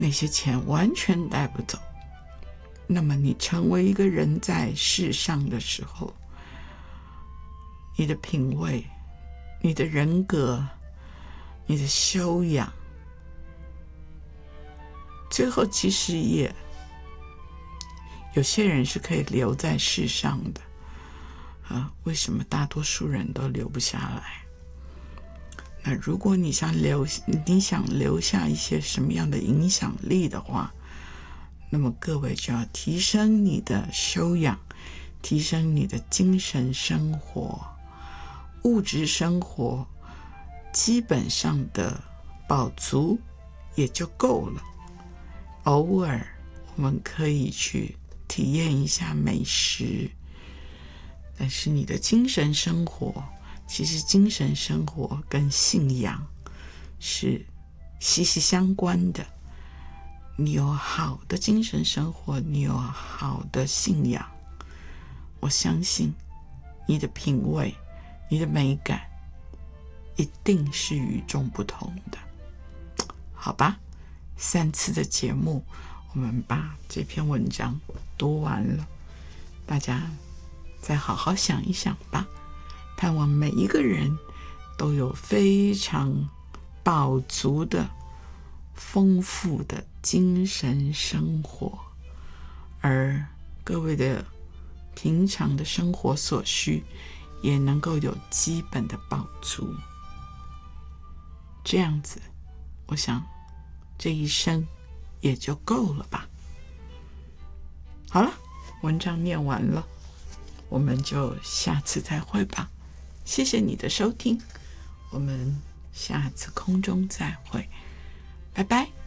那些钱完全带不走，那么你成为一个人在世上的时候，你的品味、你的人格、你的修养，最后其实也有些人是可以留在世上的为什么大多数人都留不下来？那如果你想留下一些什么样的影响力的话，那么各位就要提升你的修养，提升你的精神生活，物质生活基本上的饱足也就够了。偶尔我们可以去体验一下美食，但是你的精神生活，其实精神生活跟信仰是息息相关的。你有好的精神生活，你有好的信仰，我相信你的品味、你的美感一定是与众不同的。好吧，3次的节目我们把这篇文章读完了，大家再好好想一想吧。盼望每一个人都有非常饱足的丰富的精神生活，而各位的平常的生活所需也能够有基本的饱足，这样子我想这一生也就够了吧。好了，文章念完了，我们就下次再会吧。谢谢你的收听，我们下次空中再会，拜拜。